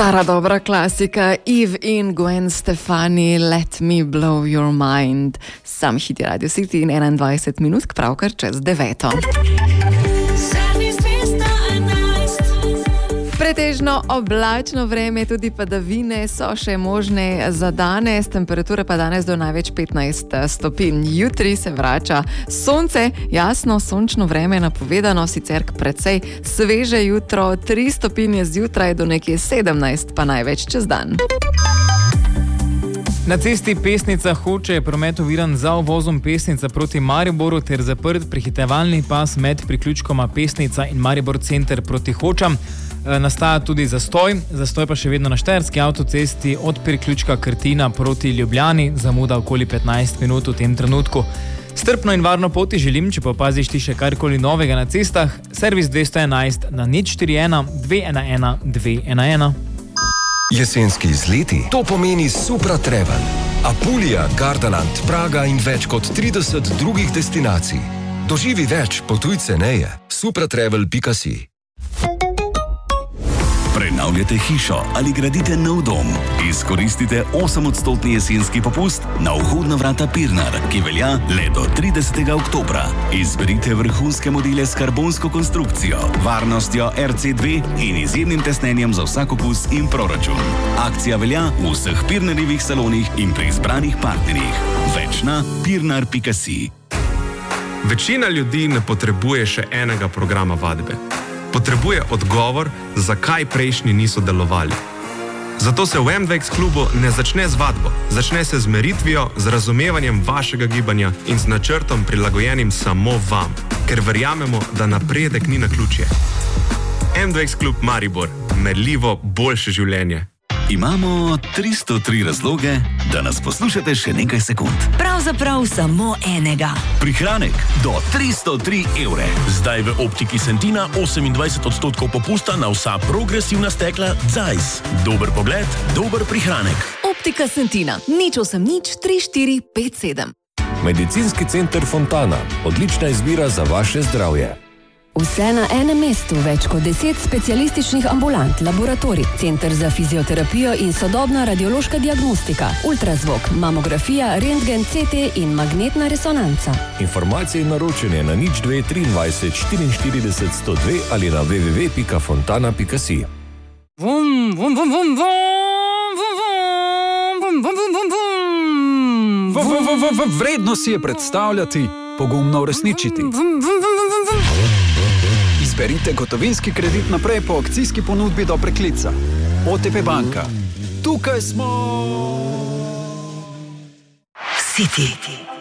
Stara dobra klasika, Eve in Gwen Stefani, Let me blow your mind. Sam hit je Radio City in 21 minut, pravkar čez 9. Pretežno oblačno vreme, tudi padavine so še možne za danes, temperature pa danes do največ 15 stopinj. Jutri se vrača sonce, jasno sončno vreme napovedano, sicer precej sveže jutro, 3 stopinje zjutraj do nekje 17, pa največ čez dan. Na cesti Pesnica Hoče je promet oviran za uvozom Pesnica proti Mariboru ter zaprt prehitevalni pas med priključkoma Pesnica in Maribor center proti Hočam. Nastaja tudi zastoj pa še vedno na štajerski avtocesti od priključka Krtina proti Ljubljani, zamuda okoli 15 minut v tem trenutku. Strpno in varno poti želim, če pa opaziš ti še karkoli novega na cestah, servis 211 na 041 211 211. Jesenski izleti, to pomeni Supra Travel. Apulija, Gardaland, Praga in več kot 30 drugih destinacij. Doživi več, potuj ceneje. supratravel.si. Prenavljate hišo ali gradite nov dom? Izkoristite 8% jesenski popust na vhodna vrata Pirnar, ki velja le do 30. oktobra. Izberite vrhunske modele s karbonsko konstrukcijo, varnostjo RC2 in izjemnim tesnenjem za vsak okus in proračun. Akcija velja v vseh Pirnarjevih salonih in pri izbranih partnerjih. Več na pirnar.si. Večina ljudi ne potrebuje še enega programa vadbe. Potrebuje odgovor, zakaj prejšnji niso delovali. Zato se v MDX klubu ne začne z vadbo, začne se z meritvijo, z razumevanjem vašega gibanja in z načrtom prilagojenim samo vam, ker verjamemo, da napredek ni naključje. MDX klub Maribor, merljivo boljše življenje. Imamo 303 razloge, da nas poslušate še nekaj sekund. Pravzaprav samo enega. Prihranek do 303 evre. Zdaj v Optiki Sentina 28% popusta na vsa progresivna stekla Zeiss. Dober pogled, dober prihranek. Optika Sentina. 080 3457. Medicinski center Fontana. Odlična izbira za vaše zdravje. Vse na enem mestu, več kot 10 specialističnih ambulant, laboratorij, center za fizioterapijo in sodobna radiološka diagnostika, ultrazvok, mamografija, rentgen, CT in magnetna resonanca. Informacije in naročanje na 02 23 44 102 ali na www.fontana.si. Vredno si je predstavljati, pogumno uresničiti. Izberite gotovinski kredit naprej po akcijski ponudbi do preklica. OTP banka. Tukaj smo! City.